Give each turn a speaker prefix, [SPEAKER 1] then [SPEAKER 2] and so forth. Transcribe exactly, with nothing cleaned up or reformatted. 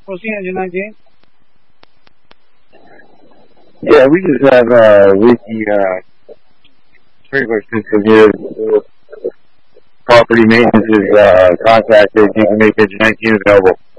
[SPEAKER 1] Proceed, Engine nineteen.
[SPEAKER 2] Yeah, we just have uh, leaky uh, sprinkler system here. Property maintenance is uh, contacted. You can make Engine nineteen available.